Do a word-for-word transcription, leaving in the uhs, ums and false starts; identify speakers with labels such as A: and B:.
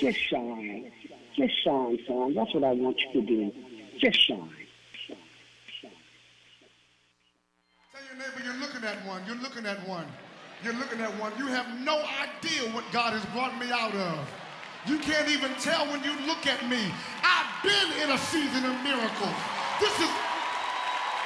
A: Just shine. Just shine, son. That's what I want you to do. Just shine.
B: Tell your neighbor you're looking at one. You're looking at one. You're looking at one. You have no idea what God has brought me out of. You can't even tell when you look at me. I've been in a season of miracles. This is